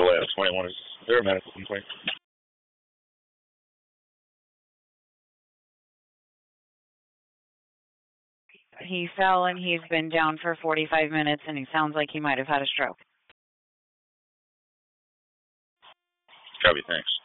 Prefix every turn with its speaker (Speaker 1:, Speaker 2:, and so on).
Speaker 1: last 21. Is there a medical complaint?
Speaker 2: He fell and he's been down for 45 minutes and he sounds like he might have had a stroke.
Speaker 1: Copy, thanks.